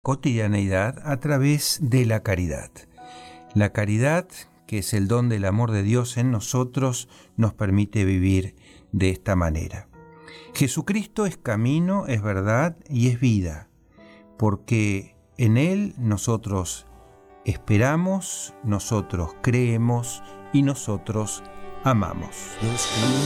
cotidianeidad a través de la caridad. La caridad, que es el don del amor de Dios en nosotros, nos permite vivir de esta manera. Jesucristo es camino, es verdad y es vida, porque en Él nosotros esperamos, nosotros creemos y nosotros amamos.